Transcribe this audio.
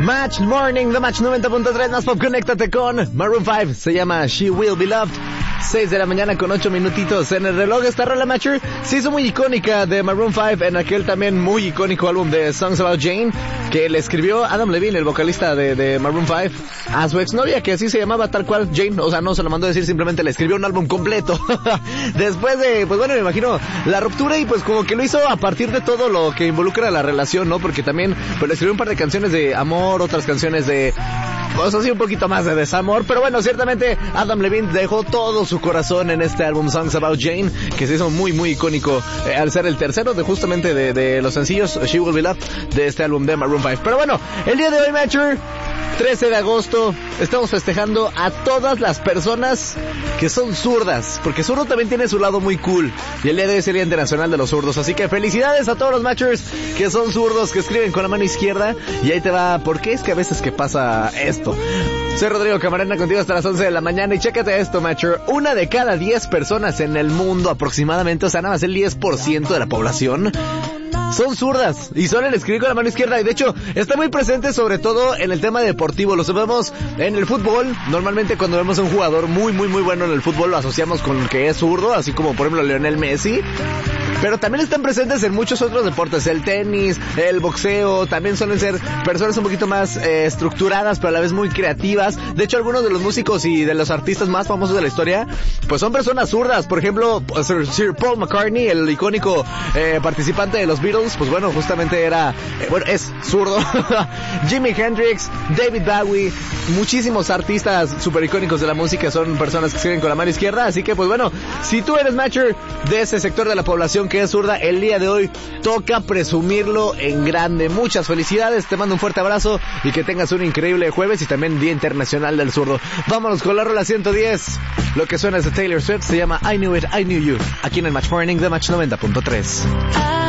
Match Morning, The Match 90.3, más pop, conéctate con Maroon 5, se llama She Will Be Loved. 6 de la mañana con 8 minutitos en el reloj. Esta rola, Matcher, se hizo muy icónica de Maroon 5 en aquel también muy icónico álbum de Songs About Jane, que le escribió Adam Levine, el vocalista de Maroon 5, a su exnovia, que así se llamaba tal cual, Jane. O sea, no se lo mandó a decir, simplemente le escribió un álbum completo. Después de, pues bueno, me imagino la ruptura, y pues como que lo hizo a partir de todo lo que involucra la relación, ¿no? Porque también pues le escribió un par de canciones de amor, otras canciones de, pues así un poquito más de desamor. Pero bueno, ciertamente Adam Levine dejó todo su corazón en este álbum Songs About Jane, que se hizo muy muy icónico al ser el tercero de justamente de los sencillos She Will Be Loved de este álbum de Maroon 5. Pero bueno, el día de hoy, Matcher, 13 de agosto, estamos festejando a todas las personas que son zurdas, porque zurdo también tiene su lado muy cool, y el día de hoy es el Día Internacional de los Zurdos. Así que felicidades a todos los Matchers que son zurdos, que escriben con la mano izquierda. Y ahí te va, ¿por qué es que a veces que pasa esto? Soy Rodrigo Camarena, contigo hasta las 11 de la mañana, y chécate esto, Matcher. 1 de cada 10 personas en el mundo aproximadamente, o sea, nada más el 10% de la población, son zurdas y suelen escribir con la mano izquierda. Y de hecho está muy presente sobre todo en el tema deportivo. Lo vemos en el fútbol. Normalmente cuando vemos a un jugador muy muy muy bueno en el fútbol, lo asociamos con que es zurdo, así como por ejemplo Lionel Messi. Pero también están presentes en muchos otros deportes, el tenis, el boxeo. También suelen ser personas un poquito más estructuradas, pero a la vez muy creativas. De hecho, algunos de los músicos y de los artistas más famosos de la historia, pues son personas zurdas. Por ejemplo, Sir Paul McCartney, el icónico participante de los Beatles, pues bueno, justamente era, es zurdo. Jimi Hendrix, David Bowie, muchísimos artistas super icónicos de la música son personas que escriben con la mano izquierda. Así que pues bueno, si tú eres Matcher de ese sector de la población que es zurda, el día de hoy toca presumirlo en grande. Muchas felicidades, te mando un fuerte abrazo y que tengas un increíble jueves y también Día Internacional del Zurdo. Vámonos con la rola 110. Lo que suena es de Taylor Swift, se llama I Knew It, I Knew You, aquí en el Match Morning de Match 90.3.